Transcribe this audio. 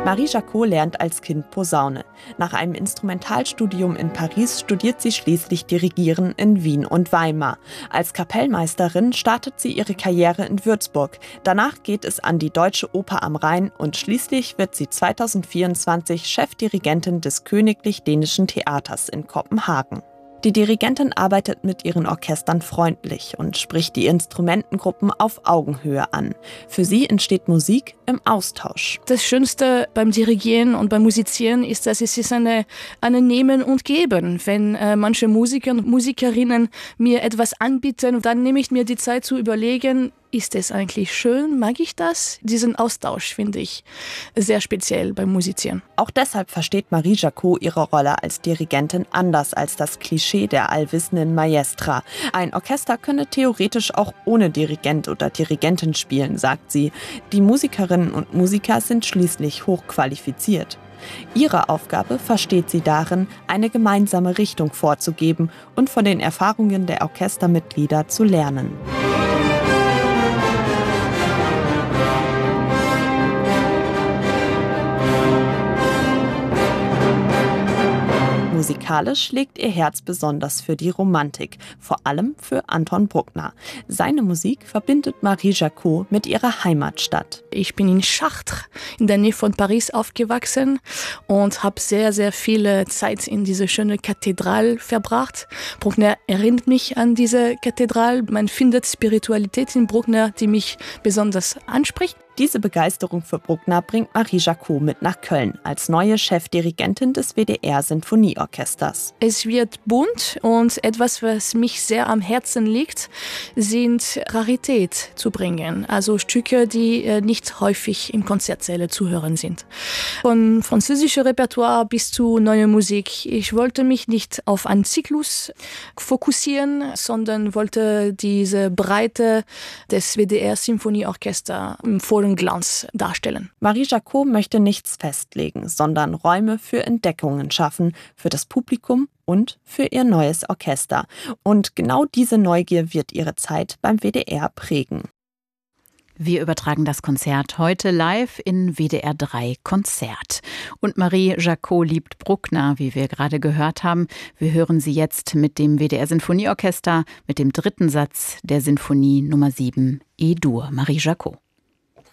Marie Jacot lernt als Kind Posaune. Nach einem Instrumentalstudium in Paris studiert sie schließlich Dirigieren in Wien und Weimar. Als Kapellmeisterin startet sie ihre Karriere in Würzburg. Danach geht es an die Deutsche Oper am Rhein und schließlich wird sie 2024 Chefdirigentin des Königlich Dänischen Theaters in Kopenhagen. Die Dirigentin arbeitet mit ihren Orchestern freundlich und spricht die Instrumentengruppen auf Augenhöhe an. Für sie entsteht Musik im Austausch. Das Schönste beim Dirigieren und beim Musizieren ist, dass es ist eine Nehmen und Geben. Wenn manche Musiker und Musikerinnen mir etwas anbieten, dann nehme ich mir die Zeit zu überlegen, ist es eigentlich schön? Mag ich das? Diesen Austausch finde ich sehr speziell beim Musizieren. Auch deshalb versteht Marie Jacot ihre Rolle als Dirigentin anders als das Klischee der allwissenden Maestra. Ein Orchester könne theoretisch auch ohne Dirigent oder Dirigentin spielen, sagt sie. Die Musikerinnen und Musiker sind schließlich hochqualifiziert. Ihre Aufgabe versteht sie darin, eine gemeinsame Richtung vorzugeben und von den Erfahrungen der Orchestermitglieder zu lernen. Musikalisch schlägt ihr Herz besonders für die Romantik, vor allem für Anton Bruckner. Seine Musik verbindet Marie Jacot mit ihrer Heimatstadt. Ich bin in Chartres, in der Nähe von Paris, aufgewachsen und habe sehr, sehr viel Zeit in diese schöne Kathedrale verbracht. Bruckner erinnert mich an diese Kathedrale. Man findet Spiritualität in Bruckner, die mich besonders anspricht. Diese Begeisterung für Bruckner bringt Marie Jacot mit nach Köln als neue Chefdirigentin des WDR-Sinfonieorchesters. Es wird bunt und etwas, was mich sehr am Herzen liegt, sind Rarität zu bringen. Also Stücke, die nicht häufig in Konzertsäle zu hören sind. Von französischem Repertoire bis zu neuer Musik. Ich wollte mich nicht auf einen Zyklus fokussieren, sondern wollte diese Breite des WDR-Sinfonieorchesters im vollen Glanz darstellen. Marie Jacot möchte nichts festlegen, sondern Räume für Entdeckungen schaffen, für das Publikum und für ihr neues Orchester. Und genau diese Neugier wird ihre Zeit beim WDR prägen. Wir übertragen das Konzert heute live in WDR 3 Konzert. Und Marie Jacot liebt Bruckner, wie wir gerade gehört haben. Wir hören sie jetzt mit dem WDR Sinfonieorchester mit dem dritten Satz der Sinfonie Nummer 7 E-Dur. Marie Jacot.